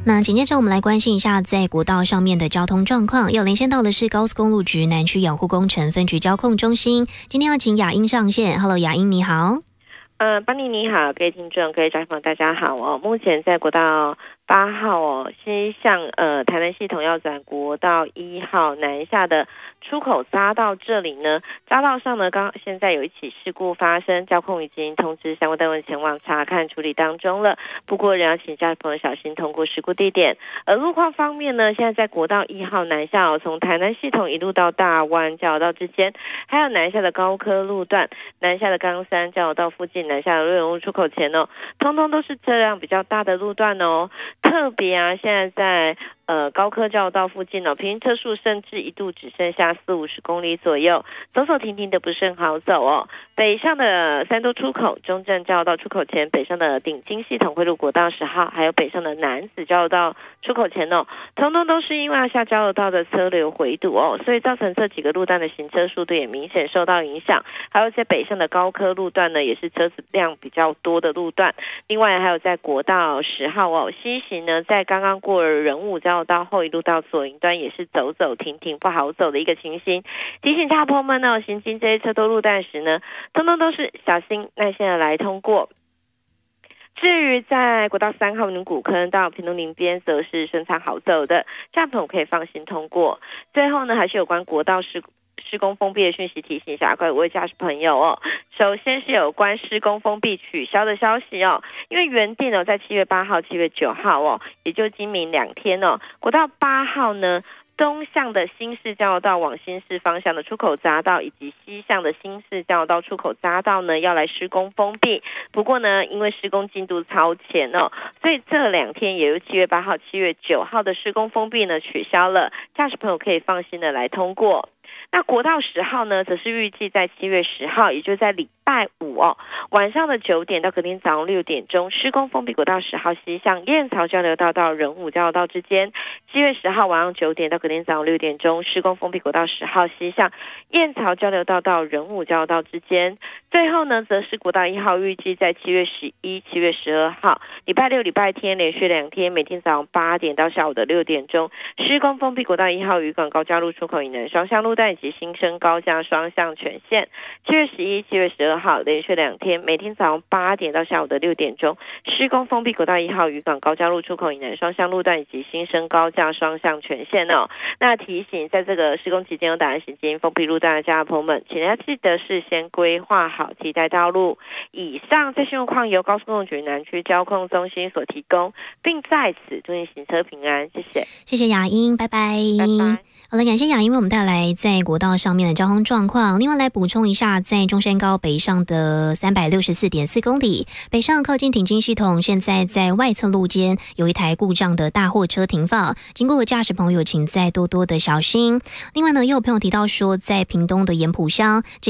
那紧接着我们来关心一下在国道上面的交通状况，要连线到的是高速公路局南区养护工程分局交控中心，今天要请雅英上线。 Hello， 雅英你好。 邦尼你好，各位听众各位家朋友大家好哦。目前在国道8号哦，西向台南系统要转国道1号南下的出口匝道这里呢，匝道上呢现在有一起事故发生，交控已经通知相关单位前往查看处理当中了。不过仍要请家朋友小心通过事故地点。而路况方面呢，现在在国道1号南下哦，从台南系统一路到大湾交流道之间，还有南下的高科路段、南下的冈山交流道附近、南下的瑞永路出口前哦，通通都是车辆比较大的路段哦。特别现在在高科交流道附近哦，平均车速甚至一度只剩下40-50公里左右，走走停停的不是很好走哦。北上的三都出口、中正交流道出口前，北上的顶金系统汇入国道10号，还有北上的南子交流道出口前哦，通通都是因为要下交流道的车流回堵哦，所以造成这几个路段的行车速度也明显受到影响。还有在北上的高科路段呢，也是车子量比较多的路段。另外还有在国道10号哦，西行呢，在刚刚过了仁武交流道后一路到左营端也是走走停停不好走的一个情形。提醒大朋友们呢，行经这些车多路段时呢，通通都是小心耐心的来通过。至于在国道3号宁古坑到屏东林边则是顺畅好走的，这样朋友可以放心通过。最后呢，还是有关国道施工封闭的讯息提醒一下各位驾驶朋友哦。首先是有关施工封闭取消的消息哦，因为原定在7月8号、7月9号哦，也就今明2天哦，国道8号呢，东向的新市交流道往新市方向的出口匝道，以及西向的新市交流道出口匝道呢，要来施工封闭。不过呢，因为施工进度超前哦，所以这2天也由7月8号、7月9号的施工封闭呢取消了，驾驶朋友可以放心的来通过。那国道10号呢，则是预计在7月10号，也就是在礼拜5哦，晚上的9点到隔天早上6点钟，施工封闭国道10号西向燕巢交流道到仁武交流道之间。7月10号晚上9点到隔天早上6点钟，施工封闭国道10号西向燕巢交流道到仁武交流道之间。最后呢，则是国道1号预计在7月11、7月12号，礼拜6、礼拜天连续2天，每天早上8点到下午的6点钟，施工封闭国道1号渔港高架路出口以南双向路段以及新生高架双向全线。7月11、7月12号连续2天，每天早上8点到下午的6点钟，施工封闭国道1号渔港高架路出口以南双向路段以及新生高架双向全线哦。那提醒在这个施工期间有打算行经封闭路段的家朋友们，请大家记得事先规划好替代道路。以上这些路况由高速公路局南区交控中心所提供，并在此祝您行车平安，谢谢。 谢谢雅英，拜拜。 拜拜。 好了，感谢雅英为我们带来在国道上面的交通状况。另外来补充一下，在中山高北上的364.4公里，北上靠近挺金系统，现在在外侧路间有一台故障的大货车停放，经过的驾驶朋友请再多多的小心。另外呢，也有朋友提到说，在屏东的盐埔乡